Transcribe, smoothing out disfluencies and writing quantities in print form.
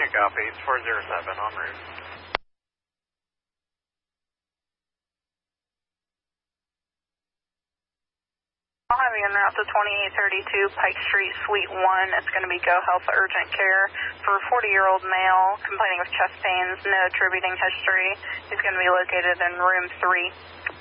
Copy, it's 407 en route. I'll have you en route to 2832 Pike Street, Suite 1. It's going to be Go Health Urgent Care for a 40-year-old male complaining of chest pains, no attributing history. He's going to be located in room 3.